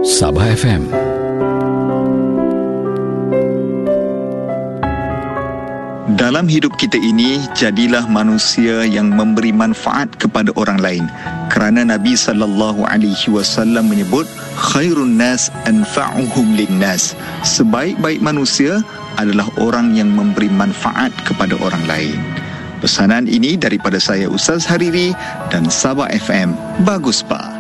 Sabah FM. Dalam hidup kita ini, jadilah manusia yang memberi manfaat kepada orang lain. Kerana Nabi SAW menyebut, khairun nas anfa'uhum linnas. Sebaik-baik manusia adalah orang yang memberi manfaat kepada orang lain. Pesanan ini daripada saya Ustaz Hariri dan Sabah FM. Bagus, Pak.